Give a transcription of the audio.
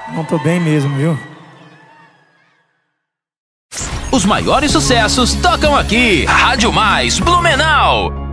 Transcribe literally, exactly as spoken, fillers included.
Não tô bem mesmo, viu? Os maiores sucessos tocam aqui. Rádio Mais Blumenau.